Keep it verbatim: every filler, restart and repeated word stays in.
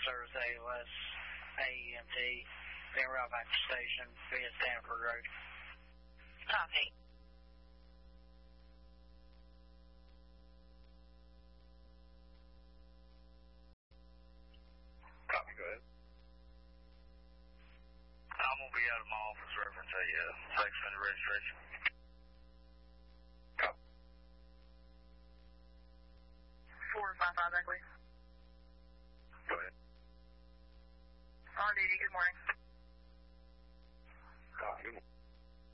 service A O S, A E M T, en route back to station via Stanford Road. Copy. Copy, go ahead. I'm going to be out of my office reference a uh, sex offender registration.